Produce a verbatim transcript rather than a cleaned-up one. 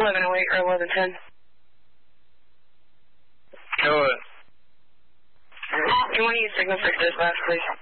eleven oh eight or eleven ten. Go ahead. You want to use signal for dispatch, please?